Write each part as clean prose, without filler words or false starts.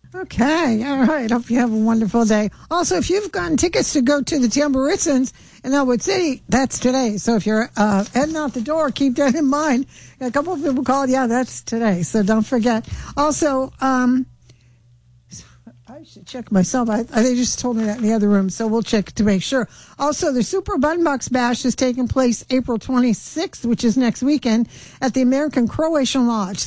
Okay, all right. Hope you have a wonderful day. Also, if you've gotten tickets to go to the Tamburissons in Elwood City, that's today. So if you're heading out the door, keep that in mind. A couple of people called, yeah, that's today. So don't forget. Also, I should check myself. They just told me that in the other room, so we'll check to make sure. Also, the Super Button Box Bash is taking place April 26th, which is next weekend, at the American Croatian Lodge,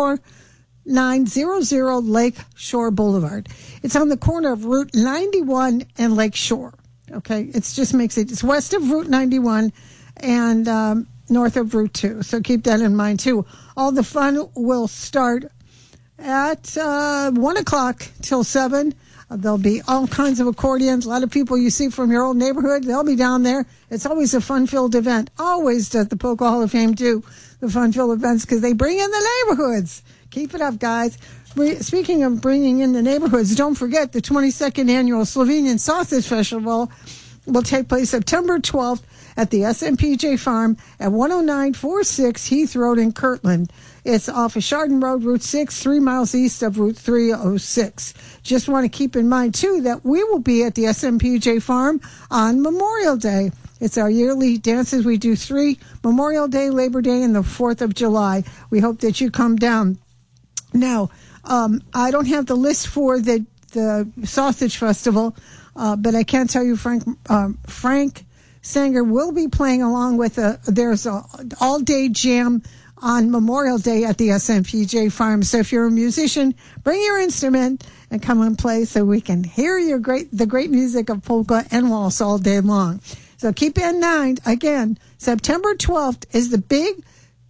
34900 Lake Shore Boulevard. It's on the corner of Route 91 and Lake Shore. Okay, it's west of Route 91 and north of Route 2. So keep that in mind too. All the fun will start at 1 o'clock till 7. There'll be all kinds of accordions. A lot of people you see from your old neighborhood, they'll be down there. It's always a fun-filled event. Always does the Polka Hall of Fame do the fun-filled events because they bring in the neighborhoods. Keep it up, guys. Speaking of bringing in the neighborhoods, don't forget the 22nd Annual Slovenian Sausage Festival will take place September 12th at the SMPJ Farm at 10946 Heath Road in Kirtland. It's off of Chardon Road, Route 6, 3 miles east of Route 306. Just want to keep in mind, too, that we will be at the SMPJ Farm on Memorial Day. It's our yearly dances. We do 3, Memorial Day, Labor Day, and the 4th of July. We hope that you come down. Now, I don't have the list for the Sausage Festival, but I can tell you Frank Sanger will be playing along with there's a all-day jam on Memorial Day at the SMPJ Farm. So if you're a musician, bring your instrument and come and play so we can hear the great music of polka and waltz all day long. So keep in mind, again, September 12th is the big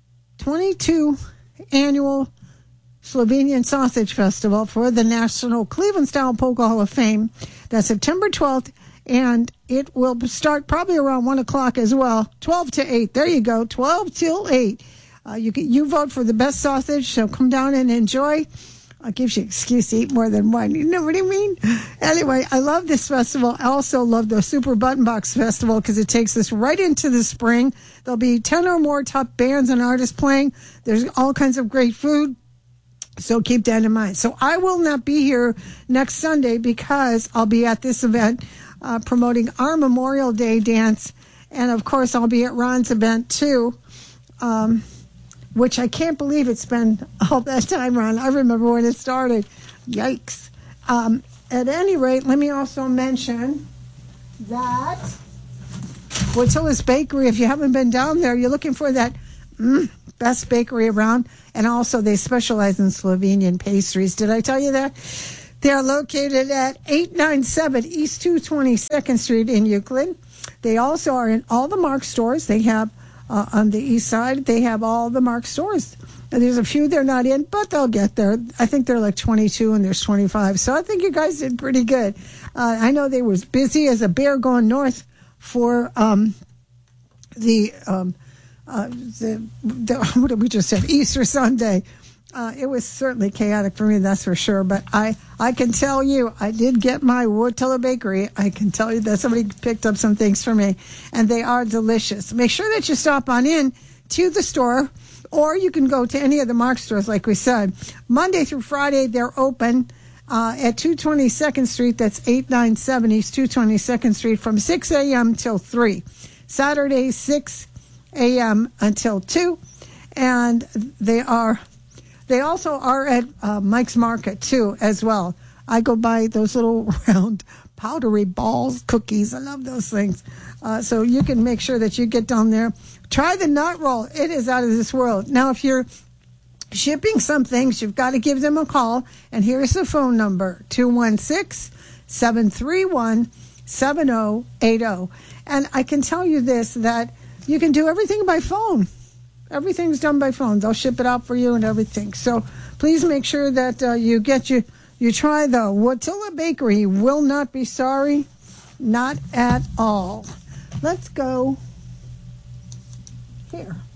22 annual Slovenian Sausage Festival for the National Cleveland Style Polka Hall of Fame. That's September 12th, and it will start probably around 1 o'clock as well, 12 to 8. There you go, 12 till 8. You vote for the best sausage, so come down and enjoy. It gives you an excuse to eat more than one. You know what I mean? Anyway, I love this festival. I also love the Super Button Box Festival because it takes us right into the spring. There'll be 10 or more top bands and artists playing. There's all kinds of great food. So keep that in mind. So I will not be here next Sunday because I'll be at this event promoting our Memorial Day dance. And, of course, I'll be at Ron's event, too. Which I can't believe it's been all that time, Ron. I remember when it started. Yikes. At any rate, let me also mention that Wojtyla's Bakery, if you haven't been down there, you're looking for that best bakery around. And also they specialize in Slovenian pastries. Did I tell you that? They are located at 897 East 222nd Street in Euclid. They also are in all the Mark stores. They have on the east side, they have all the Mark stores. And there's a few they're not in, but they'll get there. I think they're like 22 and there's 25. So I think you guys did pretty good. I know they was busy as a bear going north for what did we just say? Easter Sunday. It was certainly chaotic for me, that's for sure. But I can tell you, I did get my Wojtyla Bakery. I can tell you that somebody picked up some things for me, and they are delicious. Make sure that you stop on in to the store, or you can go to any of the Mark stores, like we said. Monday through Friday, they're open at 222nd Street. That's 897 East 222nd Street from 6 a.m. till 3. Saturday, 6 a.m. until 2. And they also are at Mike's Market, too, as well. I go buy those little round powdery balls, cookies. I love those things. So you can make sure that you get down there. Try the nut roll. It is out of this world. Now, if you're shipping some things, you've got to give them a call. And here's the phone number, 216-731-7080. And I can tell you this, that you can do everything by phone. Everything's done by phone. They'll ship it out for you and everything. So please make sure that you try the Wojtyla Bakery. You will not be sorry. Not at all. Let's go here.